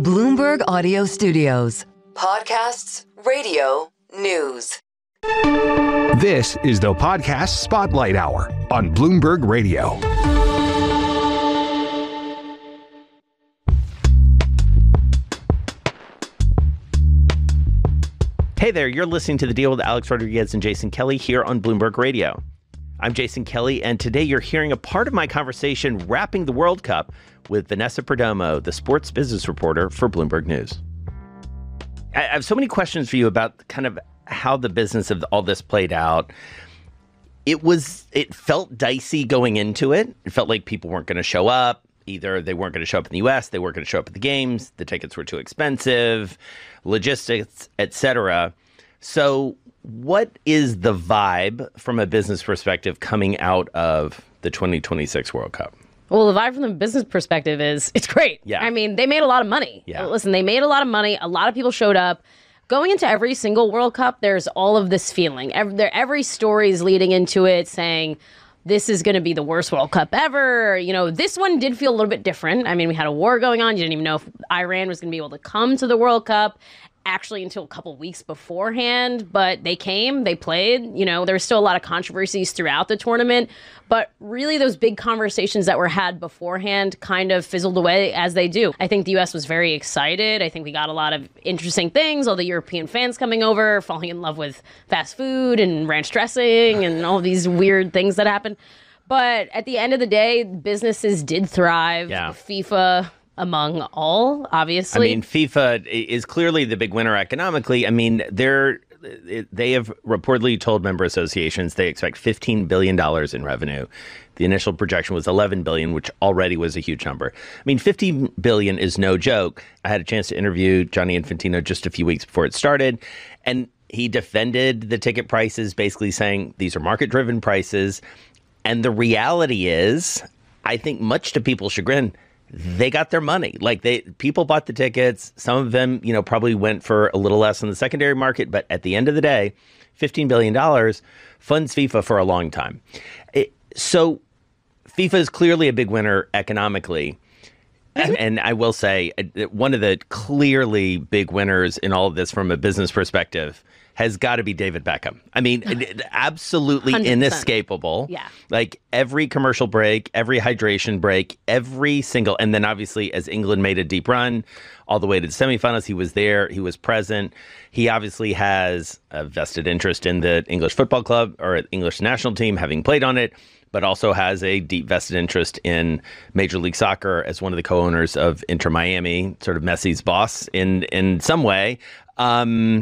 Bloomberg Audio Studios. Podcasts, radio, news. This is the Podcast Spotlight Hour on Bloomberg Radio. Hey there, you're listening to The Deal with Alex Rodriguez and Jason Kelly here on Bloomberg Radio. I'm Jason Kelly, and today you're hearing a part of my conversation wrapping the World Cup with Vanessa Perdomo, the sports business reporter for Bloomberg News. I have so many questions for you about kind of how the business of all this played out. It felt dicey going into it. It felt like people weren't going to show up. Either they weren't going to show up in the U.S., they weren't going to show up at the games, the tickets were too expensive, logistics, etc. So what is the vibe from a business perspective coming out of the 2026 World Cup? Well, the vibe from the business perspective is it's great. Yeah. I mean, they made a lot of money. Yeah. Listen, they made a lot of money. A lot of people showed up. Going into every single World Cup, there's all of this feeling. Every story is leading into it saying, this is going to be the worst World Cup ever. You know, this one did feel a little bit different. I mean, we had a war going on. You didn't even know if Iran was going to be able to come to the World Cup actually until a couple weeks beforehand. But they came, they played. You know, there was still a lot of controversies throughout the tournament. But really, those big conversations that were had beforehand kind of fizzled away as they do. I think the U.S. was very excited. I think we got a lot of interesting things. All the European fans coming over, falling in love with fast food and ranch dressing and all these weird things that happened. But at the end of the day, businesses did thrive. Yeah. FIFA among all, obviously. I mean, FIFA is clearly the big winner economically. I mean, they have reportedly told member associations they expect $15 billion in revenue. The initial projection was $11 billion, which already was a huge number. I mean, $15 billion is no joke. I had a chance to interview Gianni Infantino just a few weeks before it started, and he defended the ticket prices, basically saying these are market-driven prices. And the reality is, I think much to people's chagrin, they got their money. Like people bought the tickets. Some of them, probably went for a little less in the secondary market. But at the end of the day, $15 billion funds FIFA for a long time. So FIFA is clearly a big winner economically. And I will say one of the clearly big winners in all of this from a business perspective has got to be David Beckham. I mean, absolutely 100%. Inescapable. Yeah. Like every commercial break, every hydration break, every single, and then obviously as England made a deep run all the way to the semifinals, he was there, he was present. He obviously has a vested interest in the English football club or English national team, having played on it, but also has a deep vested interest in Major League Soccer as one of the co-owners of Inter Miami, sort of Messi's boss in some way.